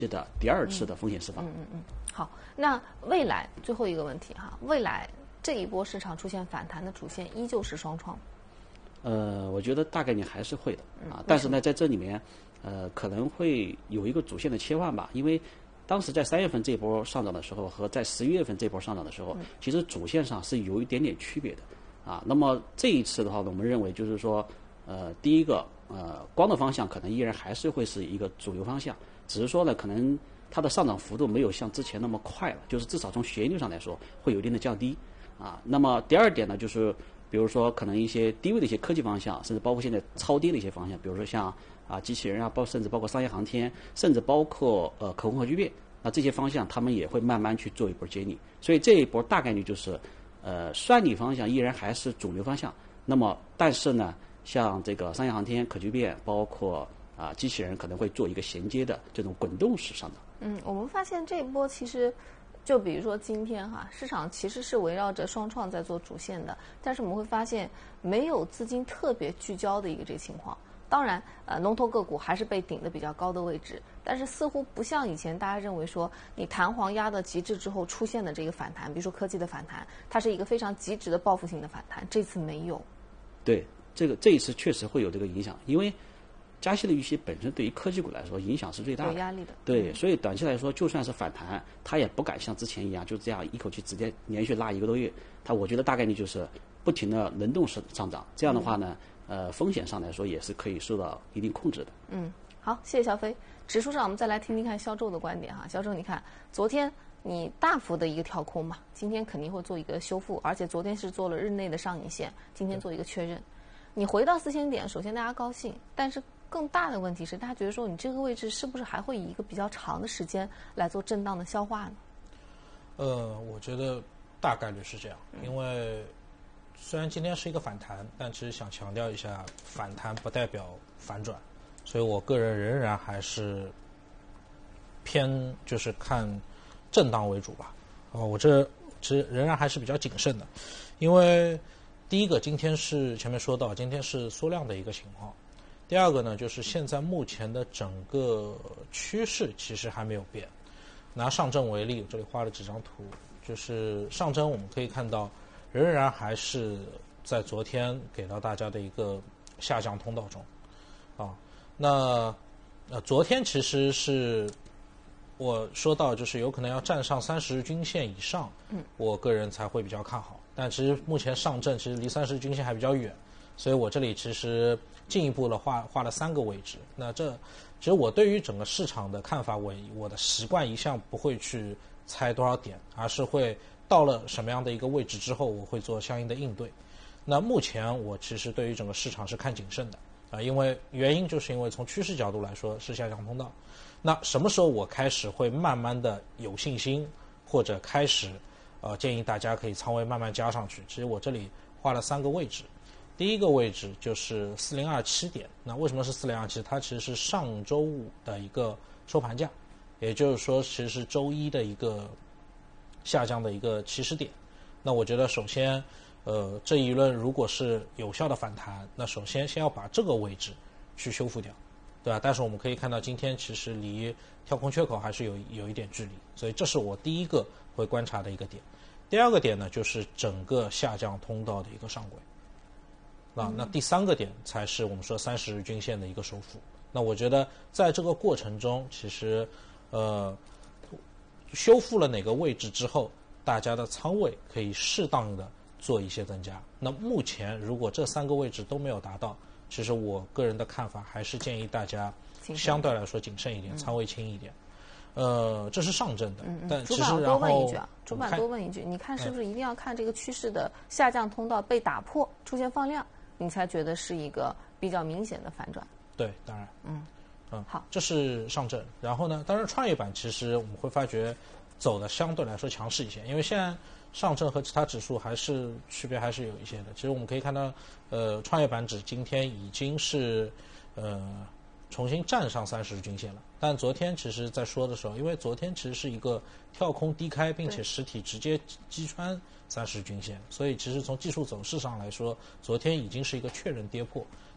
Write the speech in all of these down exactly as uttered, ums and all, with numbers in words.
的第二次的风险释放。 嗯嗯嗯。好，那未来最后一个问题哈，未来这一波市场出现反弹的主线依旧是双创。 呃，我觉得大概率还是会的啊， 嗯、 但是呢，在这里面，呃，可能会有一个主线的切换吧，因为当时在三月份这波上涨的时候和在十一月份这波上涨的时候， 嗯、 其实主线上是有一点点区别的啊。那么这一次的话，我们认为就是说，呃，第一个，呃，光的方向可能依然还是会是一个主流方向，只是说呢，可能它的上涨幅度没有像之前那么快了，就是至少从旋律上来说会有一定的降低啊。那么第二点呢，就是比如说可能一些低位的一些科技方向，甚至包括现在超跌的一些方向，比如说像啊机器人啊，包甚至包括商业航天，甚至包括呃可控核聚变，那这些方向他们也会慢慢去做一波接力。所以这一波大概率就是呃算力方向依然还是主流方向，那么但是呢，像这个商业航天、可聚变，包括啊机器人可能会做一个衔接的这种滚动式上涨。 嗯，我们发现这一波其实。就比如说今天哈，市场其实是围绕着双创在做主线的，但是我们会发现没有资金特别聚焦的一个这个情况。当然，呃，龙头个股还是被顶的比较高的位置，但是似乎不像以前大家认为说你弹簧压到极致之后出现的这个反弹，比如说科技的反弹，它是一个非常极致的报复性的反弹，这次没有。 对，这个这一次确实会有这个影响，因为加息的预期本身对于科技股来说影响是最大的， 有压力的。 对，所以短期来说，就算是反弹，它也不敢像之前一样就这样一口气直接连续拉一个多月。它我觉得大概率就是不停的轮动式上涨，这样的话呢，呃，风险上来说也是可以受到一定控制的。 嗯，好，谢谢小飞。指数上我们再来听听看肖周的观点哈。肖周，你看昨天你大幅的一个跳空嘛，今天肯定会做一个修复，而且昨天是做了日内的上影线，今天做一个确认。你回到四千点，首先大家高兴，但是更大的问题是，大家觉得说你这个位置是不是还会以一个比较长的时间来做震荡的消化呢？ 呃，我觉得大概率是这样，因为虽然今天是一个反弹，但其实想强调一下，反弹不代表反转，所以我个人仍然还是偏就是看震荡为主吧。哦，我这其实仍然还是比较谨慎的，因为第一个，今天是前面说到，今天是缩量的一个情况。第二个呢，就是现在目前的整个趋势其实还没有变。拿上证为例，这里画了几张图，就是上证我们可以看到，仍然还是在昨天给到大家的一个下降通道中，啊，那呃昨天其实是我说到，就是有可能要站上三十日均线以上，嗯，我个人才会比较看好。但其实目前上证其实离三十日均线还比较远，所以我这里其实进一步的画画了三个位置。那这其实我对于整个市场的看法，我我的习惯一向不会去猜多少点，而是会到了什么样的一个位置之后，我会做相应的应对。那目前我其实对于整个市场是看谨慎的啊，因为原因就是因为从趋势角度来说是下降通道。那什么时候我开始会慢慢的有信心，或者开始呃建议大家可以仓位慢慢加上去？其实我这里画了三个位置，第一个位置就是四零二七点。那为什么是四零二七？它其实是上周五的一个收盘价，也就是说其实是周一的一个下降的一个起始点。那我觉得首先呃这一轮如果是有效的反弹，那首先先要把这个位置去修复掉，对吧？但是我们可以看到今天其实离跳空缺口还是有有一点距离，所以这是我第一个会观察的一个点。第二个点呢，就是整个下降通道的一个上轨。那那第三个点才是我们说三十日均线的一个收复。那我觉得在这个过程中，其实呃修复了哪个位置之后，大家的仓位可以适当的做一些增加。那目前如果这三个位置都没有达到，其实我个人的看法还是建议大家相对来说谨慎一点，仓位轻一点。呃，这是上证的， 嗯嗯、 但主板我多问一句啊，主板多问一句，你看是不是一定要看这个趋势的下降通道被打破，出现放量，你才觉得是一个比较明显的反转？ 对，当然， 嗯嗯， 好， 这是上证。然后呢，当然创业板其实我们会发觉走的相对来说强势一些，因为现在上证和其他指数还是区别还是有一些的。其实我们可以看到，呃，创业板指今天已经是呃重新站上三十日均线了。但昨天其实在说的时候，因为昨天其实是一个跳空低开，并且实体直接击穿三十日均线，所以其实从技术走势上来说，昨天已经是一个确认跌破。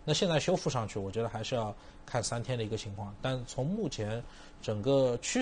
那现在修复上去，我觉得还是要看三天的一个情况。但从目前整个趋